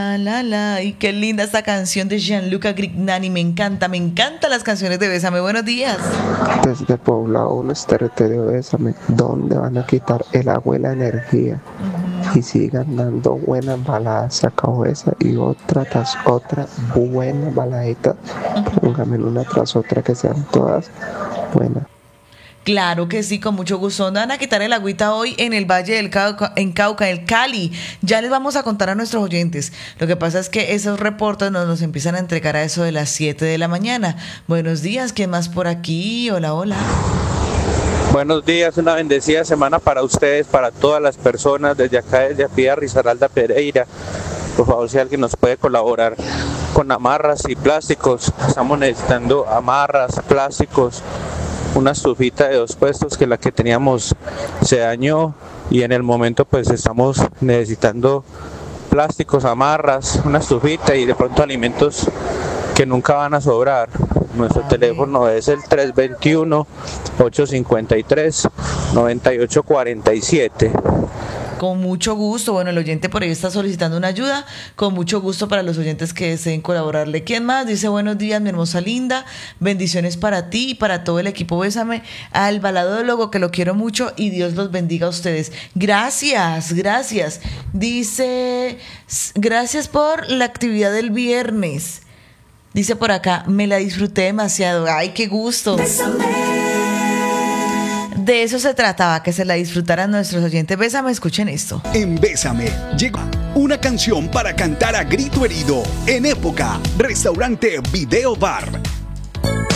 La, la, y qué linda esta canción de Gianluca Grignani. Me encantan las canciones de Bésame. Buenos días. Desde Poblado 1 Territorio Bésame, ¿dónde van a quitar el agua y la energía? Y sigan dando buenas baladas, se acabó esa y otra tras otra buena baladita. Póngame una tras otra que sean todas buenas. Claro que sí, con mucho gusto. ¿Dónde van a quitar el agüita hoy en el Valle del Cauca, en Cauca, en el Cali? Ya les vamos a contar a nuestros oyentes. Lo que pasa es que esos reportes nos los empiezan a entregar a eso de las 7 de la mañana. Buenos días, ¿quién más por aquí? Hola, hola. Buenos días, una bendecida semana para ustedes, para todas las personas, desde acá, desde Afía Risaralda Pereira. Por favor, si alguien nos puede colaborar con amarras y plásticos, estamos necesitando amarras, plásticos, una estufita de 2 puestos que la que teníamos se dañó y en el momento pues estamos necesitando plásticos, amarras, una estufita y de pronto alimentos que nunca van a sobrar. Nuestro teléfono es el 321-853-9847. Con mucho gusto. Bueno, el oyente por ahí está solicitando una ayuda. Con mucho gusto para los oyentes que deseen colaborarle. ¿Quién más? Dice, buenos días, mi hermosa linda. Bendiciones para ti y para todo el equipo Bésame. Al baladólogo, que lo quiero mucho y Dios los bendiga a ustedes. Gracias. Dice, gracias por la actividad del viernes. Dice por acá, me la disfruté demasiado. Ay, qué gusto. De eso se trataba, que se la disfrutaran nuestros oyentes. Bésame, escuchen esto. En Bésame llega una canción para cantar a grito herido. En Época, restaurante Video Bar.